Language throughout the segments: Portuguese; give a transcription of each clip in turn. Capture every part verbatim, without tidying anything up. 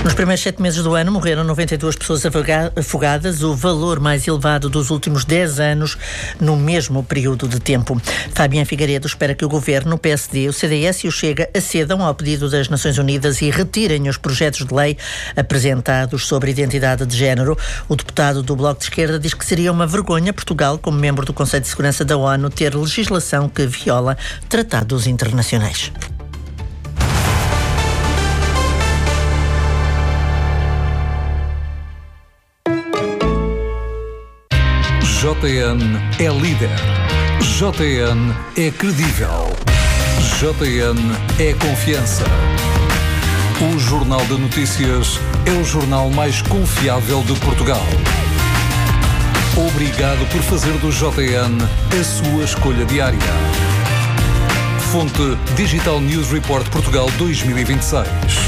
Nos primeiros sete meses do ano morreram noventa e duas pessoas afogadas, o valor mais elevado dos últimos dez anos no mesmo período de tempo. Fabián Figueiredo espera que o Governo, o P S D, o C D S e o Chega acedam ao pedido das Nações Unidas e retirem os projetos de lei apresentados sobre identidade de género. O deputado do Bloco de Esquerda diz que seria uma vergonha Portugal, como membro do Conselho de Segurança da ONU, ter legislação que viola tratados internacionais. J N é líder. J N é credível. J N é confiança. O Jornal de Notícias é o jornal mais confiável de Portugal. Obrigado por fazer do J N a sua escolha diária. Fonte Digital News Report Portugal dois mil e vinte e seis.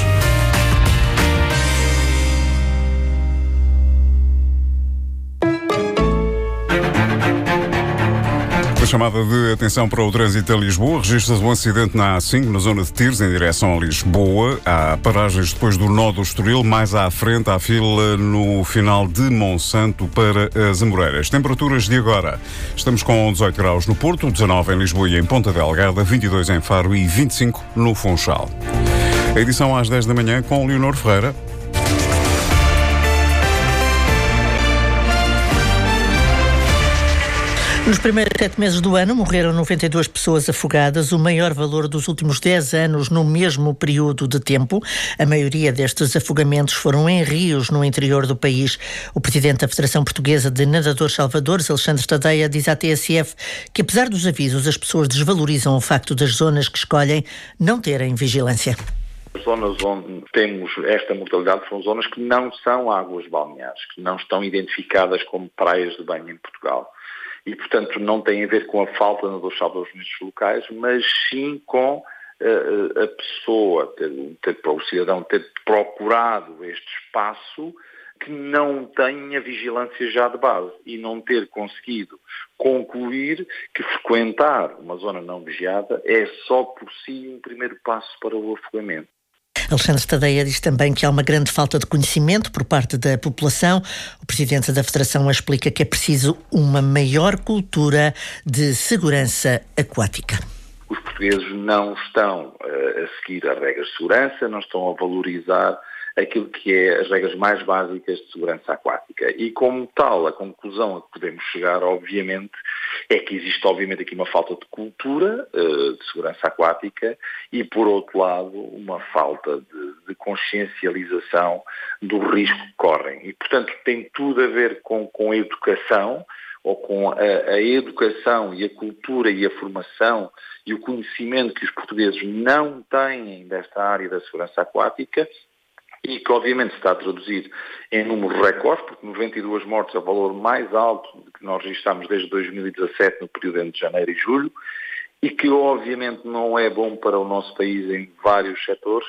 Chamada de atenção para o trânsito a Lisboa. Registra-se um acidente na A cinco, na zona de Tires, em direção a Lisboa. Há paragens depois do nó do Estoril. Mais à frente, há fila no final de Monsanto para as Amoreiras. Temperaturas de agora. Estamos com dezoito graus no Porto, dezanove em Lisboa e em Ponta Delgada, vinte e dois em Faro e vinte e cinco no Funchal. A edição às dez da manhã com Leonor Ferreira. Nos primeiros sete meses do ano morreram noventa e duas pessoas afogadas, o maior valor dos últimos dez anos no mesmo período de tempo. A maioria destes afogamentos foram em rios no interior do país. O presidente da Federação Portuguesa de Nadadores Salvadores, Alexandre Tadeia, diz à T S F que, apesar dos avisos, as pessoas desvalorizam o facto das zonas que escolhem não terem vigilância. As zonas onde temos esta mortalidade são zonas que não são águas balneares, que não estão identificadas como praias de banho em Portugal. E, portanto, não tem a ver com a falta de nadadores salvadores nestes locais, mas sim com uh, a pessoa, ter, ter, o cidadão ter procurado este espaço que não tem a vigilância já de base e não ter conseguido concluir que frequentar uma zona não vigiada é só por si um primeiro passo para o afogamento. Alexandre Tadeia diz também que há uma grande falta de conhecimento por parte da população. O presidente da Federação explica que é preciso uma maior cultura de segurança aquática. Os portugueses não estão uh, a seguir as regras de segurança, não estão a valorizar aquilo que é as regras mais básicas de segurança aquática. E como tal, a conclusão a que podemos chegar, obviamente, é que existe, obviamente, aqui uma falta de cultura uh, de segurança aquática e, por outro lado, uma falta de, de consciencialização do risco que correm. E, portanto, tem tudo a ver com, com a educação, ou com a, a educação e a cultura e a formação e o conhecimento que os portugueses não têm desta área da segurança aquática, e que obviamente se está a traduzir em números recordes, porque noventa e duas mortes é o valor mais alto que nós registramos desde dois mil e dezassete, no período entre janeiro e julho, e que obviamente não é bom para o nosso país em vários setores.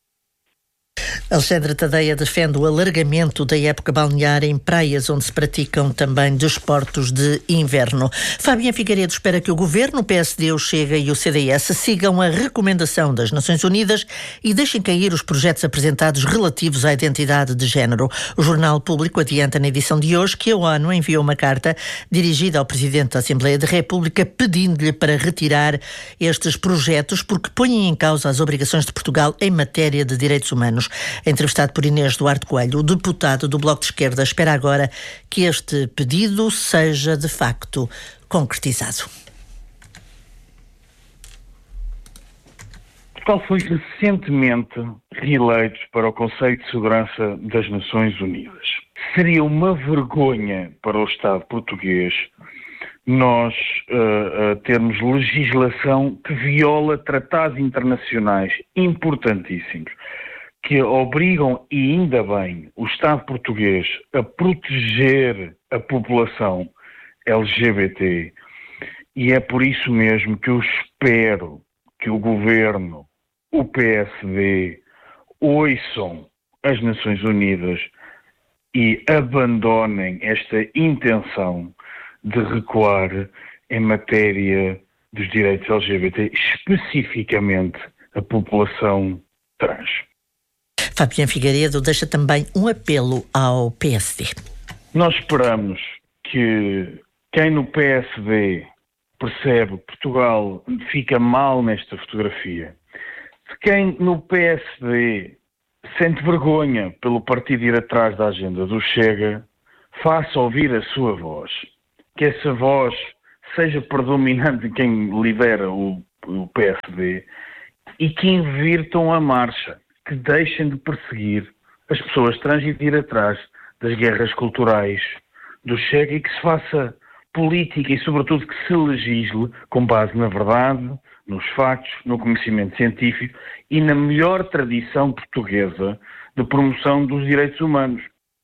Alexandre Tadeia defende o alargamento da época balnear em praias onde se praticam também desportos de inverno. Fabián Figueiredo espera que o Governo, o P S D, o Chega e o C D S sigam a recomendação das Nações Unidas e deixem cair os projetos apresentados relativos à identidade de género. O Jornal Público adianta na edição de hoje que a ONU enviou uma carta dirigida ao Presidente da Assembleia da República pedindo-lhe para retirar estes projetos porque põem em causa as obrigações de Portugal em matéria de direitos humanos. Entrevistado por Inês Duarte Coelho, o deputado do Bloco de Esquerda espera agora que este pedido seja de facto concretizado. Portugal foi recentemente reeleito para o Conselho de Segurança das Nações Unidas. Seria uma vergonha para o Estado português nós uh, uh, termos legislação que viola tratados internacionais importantíssimos, que obrigam, e ainda bem, o Estado português a proteger a população L G B T. E é por isso mesmo que eu espero que o Governo, o P S D, ouçam as Nações Unidas e abandonem esta intenção de recuar em matéria dos direitos L G B T, especificamente a população trans. Fabiano Figueiredo deixa também um apelo ao P S D. Nós esperamos que quem no P S D percebe que Portugal fica mal nesta fotografia, se quem no P S D sente vergonha pelo partido ir atrás da agenda do Chega, faça ouvir a sua voz. Que essa voz seja predominante em quem lidera o, o P S D e que invirtam a marcha, que deixem de perseguir as pessoas trans e de ir atrás das guerras culturais do Chega e que se faça política e, sobretudo, que se legisle com base na verdade, nos factos, no conhecimento científico e na melhor tradição portuguesa de promoção dos direitos humanos.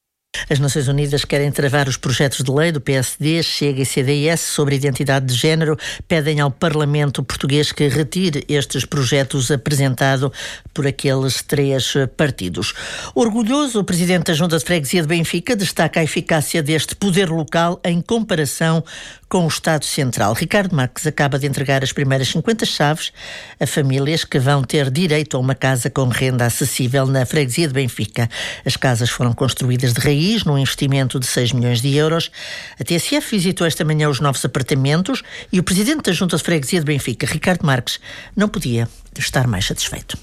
As Nações Unidas querem travar os projetos de lei do P S D, Chega e C D S sobre identidade de género. Pedem ao Parlamento português que retire estes projetos apresentados por aqueles três partidos. Orgulhoso, o Presidente da Junta de Freguesia de Benfica destaca a eficácia deste poder local em comparação com o Estado Central. Ricardo Marques acaba de entregar as primeiras cinquenta chaves a famílias que vão ter direito a uma casa com renda acessível na Freguesia de Benfica. As casas foram construídas de raiz num investimento de seis milhões de euros. A T S F visitou esta manhã os novos apartamentos e o Presidente da Junta de Freguesia de Benfica, Ricardo Marques, não podia estar mais satisfeito.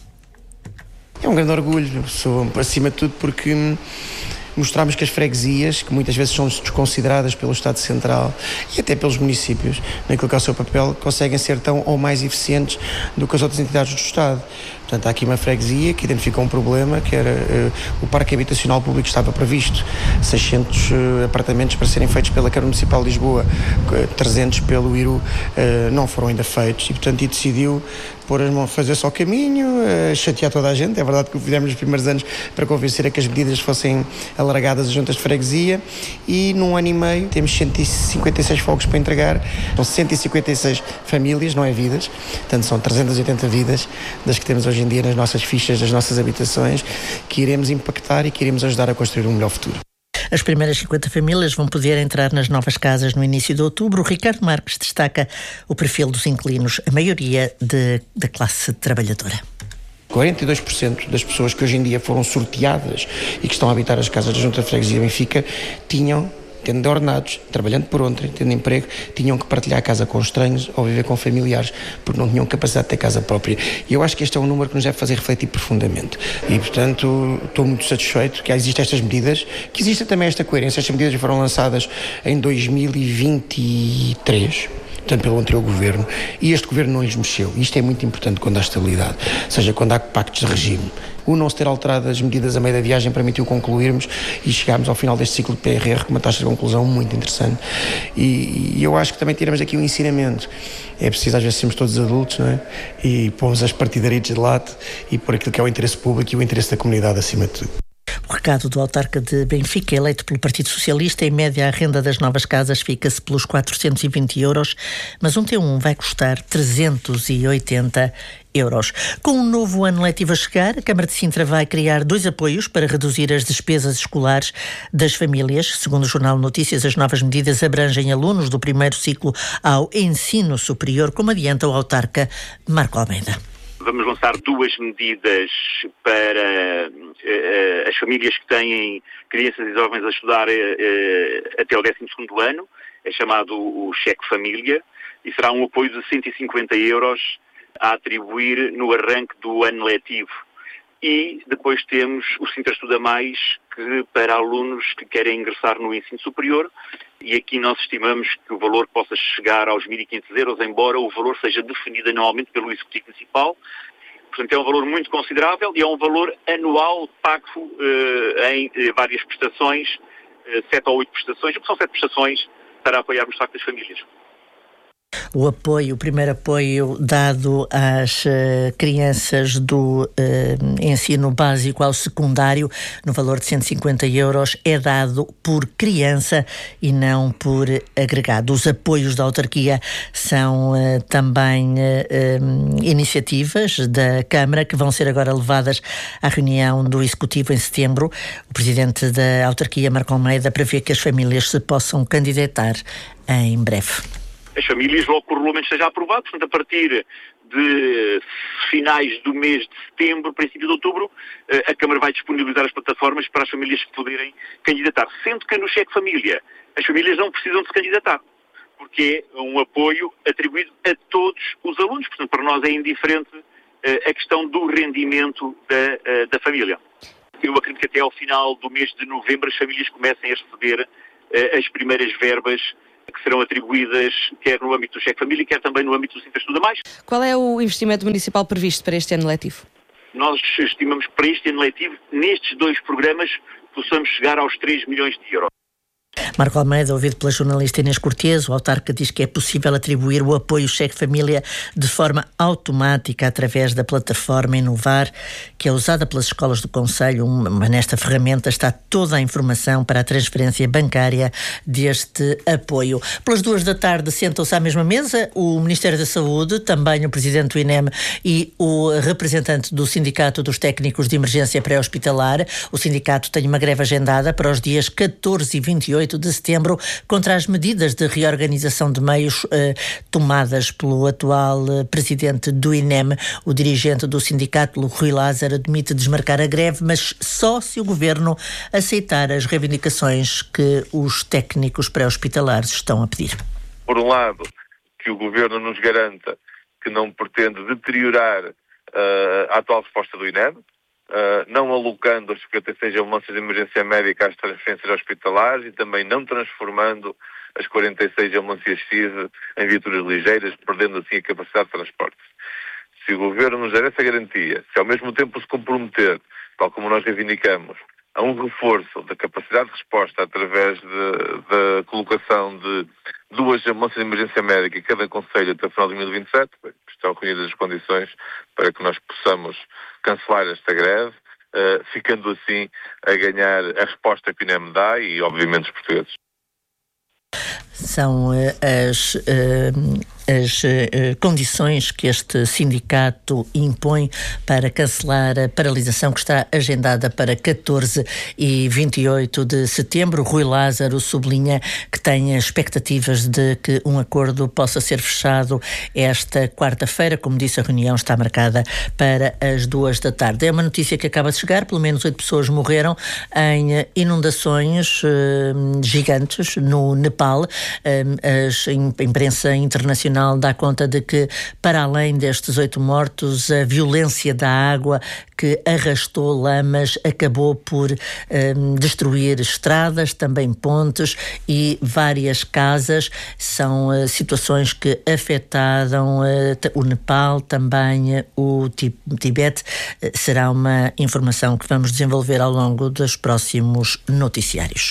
É um grande orgulho, sou, acima de tudo, porque mostramos que as freguesias, que muitas vezes são desconsideradas pelo Estado Central e até pelos municípios, naquilo que é o seu papel, conseguem ser tão ou mais eficientes do que as outras entidades do Estado. Portanto, há aqui uma freguesia que identificou um problema, que era uh, o parque habitacional público estava previsto, seiscentos uh, apartamentos para serem feitos pela Câmara Municipal de Lisboa, trezentos pelo I R U, uh, não foram ainda feitos e, portanto, e decidiu pôr as mãos, fazer só o caminho, uh, chatear toda a gente. É verdade que o fizemos nos primeiros anos para convencer a que as medidas fossem alargadas às juntas de freguesia e num ano e meio temos cento e cinquenta e seis fogos para entregar, são cento e cinquenta e seis famílias, não é vidas, portanto são trezentas e oitenta vidas das que temos hoje em dia nas nossas fichas das nossas habitações, que iremos impactar e que iremos ajudar a construir um melhor futuro. As primeiras cinquenta famílias vão poder entrar nas novas casas no início de outubro. O Ricardo Marques destaca o perfil dos inquilinos, a maioria de, da classe trabalhadora. quarenta e dois por cento das pessoas que hoje em dia foram sorteadas e que estão a habitar as casas da Junta de Freguesia de Benfica tinham, tendo ordenados, trabalhando por ontem, tendo emprego, tinham que partilhar a casa com estranhos ou viver com familiares, porque não tinham capacidade de ter casa própria. E eu acho que este é um número que nos deve fazer refletir profundamente. E, portanto, estou muito satisfeito que existem estas medidas, que existe também esta coerência. Estas medidas foram lançadas em dois mil e vinte e três, portanto, pelo anterior governo, e este governo não lhes mexeu. E isto é muito importante quando há estabilidade, ou seja, quando há pactos de regime. O não se ter alterado as medidas a meio da viagem permitiu concluirmos e chegámos ao final deste ciclo de P R R com uma taxa de conclusão muito interessante. E, e eu acho que também tiramos aqui um ensinamento. É preciso às vezes sermos todos adultos, não é? E pomos as partidarias de lado e pôr aquilo que é o interesse público e o interesse da comunidade acima de tudo. O recado do autarca de Benfica, eleito pelo Partido Socialista. Em média, a renda das novas casas fica-se pelos quatrocentos e vinte euros, mas um T um vai custar trezentos e oitenta euros. Com um novo ano letivo a chegar, a Câmara de Sintra vai criar dois apoios para reduzir as despesas escolares das famílias. Segundo o Jornal de Notícias, as novas medidas abrangem alunos do primeiro ciclo ao ensino superior, como adianta o autarca Marco Almeida. Vamos lançar duas medidas para uh, as famílias que têm crianças e jovens a estudar uh, até o décimo segundo ano. É chamado o Cheque Família e será um apoio de cento e cinquenta euros a atribuir no arranque do ano letivo. E depois temos o Sintra Estuda Mais, que para alunos que querem ingressar no ensino superior, e aqui nós estimamos que o valor possa chegar aos mil e quinhentos euros, embora o valor seja definido anualmente pelo Executivo Municipal. Portanto, é um valor muito considerável e é um valor anual pago uh, em uh, várias prestações, uh, sete ou oito prestações, porque são sete prestações para apoiarmos de facto as famílias. O apoio, o primeiro apoio dado às uh, crianças do uh, ensino básico ao secundário, no valor de cento e cinquenta euros, é dado por criança e não por agregado. Os apoios da autarquia são uh, também uh, um, iniciativas da Câmara que vão ser agora levadas à reunião do Executivo em setembro. O Presidente da autarquia, Marco Almeida, prevê que as famílias se possam candidatar em breve. As famílias, logo que o regulamento esteja aprovado, portanto, a partir de finais do mês de setembro, princípio de outubro, a Câmara vai disponibilizar as plataformas para as famílias poderem candidatar. Sendo que no Cheque Família as famílias não precisam de se candidatar, porque é um apoio atribuído a todos os alunos. Portanto, para nós é indiferente a questão do rendimento da, da família. Eu acredito que até ao final do mês de novembro as famílias comecem a receber as primeiras verbas que serão atribuídas quer no âmbito do Cheque Família, quer também no âmbito do Sintra Estuda Mais. Qual é o investimento municipal previsto para este ano letivo? Nós estimamos que para este ano letivo, nestes dois programas, possamos chegar aos três milhões de euros. Marco Almeida, ouvido pela jornalista Inês Cortes, o autarca diz que é possível atribuir o apoio Cheque Família de forma automática através da plataforma Inovar, que é usada pelas escolas do concelho. Mas nesta ferramenta está toda a informação para a transferência bancária deste apoio. Pelas duas da tarde sentam-se à mesma mesa o Ministério da Saúde, também o Presidente do I N E M e o representante do Sindicato dos Técnicos de Emergência Pré-Hospitalar. O sindicato tem uma greve agendada para os dias catorze e vinte e oito de setembro contra as medidas de reorganização de meios eh, tomadas pelo atual eh, presidente do I N E M. O dirigente do sindicato, Rui Lázaro, admite desmarcar a greve, mas só se o governo aceitar as reivindicações que os técnicos pré-hospitalares estão a pedir. Por um lado, que o governo nos garanta que não pretende deteriorar uh, a atual resposta do I N E M, Uh, não alocando as cinquenta e seis ambulâncias de emergência médica às transferências hospitalares e também não transformando as quarenta e seis ambulâncias C I S em viaturas ligeiras, perdendo assim a capacidade de transporte. Se o Governo nos der essa garantia, se ao mesmo tempo se comprometer, tal como nós reivindicamos, a um reforço da capacidade de resposta através da colocação de duas ambulâncias de emergência médica em cada concelho até o final de dois mil e vinte e sete, estão reunidas as condições para que nós possamos cancelar esta greve, uh, ficando assim a ganhar a resposta que o I N E M dá e, obviamente, os portugueses. São uh, as, uh, as uh, condições que este sindicato impõe para cancelar a paralisação que está agendada para catorze e vinte e oito de setembro. Rui Lázaro sublinha que tem expectativas de que um acordo possa ser fechado esta quarta-feira. Como disse, a reunião está marcada para as duas da tarde. É uma notícia que acaba de chegar. Pelo menos oito pessoas morreram em inundações uh, gigantes no Nepal. A imprensa internacional dá conta de que, para além destes oito mortos, a violência da água que arrastou lamas acabou por um, destruir estradas, também pontes e várias casas. São uh, situações que afetaram uh, o Nepal, também uh, o Tibete. Uh, será uma informação que vamos desenvolver ao longo dos próximos noticiários.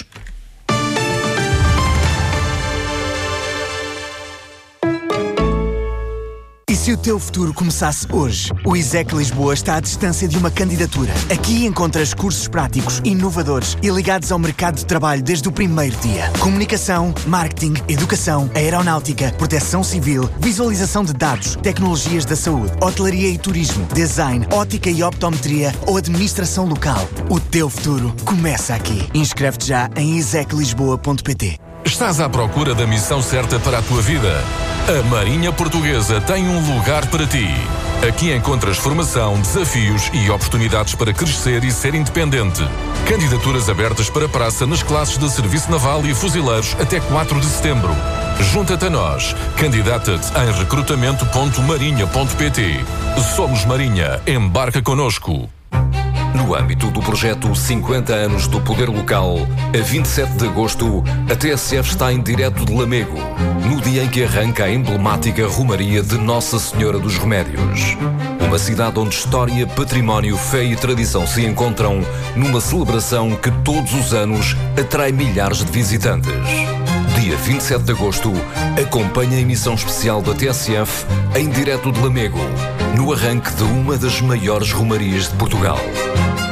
E se o teu futuro começasse hoje? O ISEC Lisboa está à distância de uma candidatura. Aqui encontras cursos práticos, inovadores e ligados ao mercado de trabalho desde o primeiro dia. Comunicação, marketing, educação, aeronáutica, proteção civil, visualização de dados, tecnologias da saúde, hotelaria e turismo, design, ótica e optometria ou administração local. O teu futuro começa aqui. Inscreve-te já em isec lisboa ponto pt. Estás à procura da missão certa para a tua vida? A Marinha Portuguesa tem um lugar para ti. Aqui encontras formação, desafios e oportunidades para crescer e ser independente. Candidaturas abertas para praça nas classes de Serviço Naval e Fuzileiros até quatro de setembro. Junta-te a nós. Candidata-te em recrutamento ponto marinha ponto pt. Somos Marinha. Embarca connosco. No âmbito do projeto cinquenta anos do Poder Local, a vinte e sete de agosto, a T S F está em direto de Lamego, no dia em que arranca a emblemática Romaria de Nossa Senhora dos Remédios. Uma cidade onde história, património, fé e tradição se encontram numa celebração que todos os anos atrai milhares de visitantes. Dia vinte e sete de agosto, acompanha a emissão especial da T S F em direto de Lamego, no arranque de uma das maiores romarias de Portugal.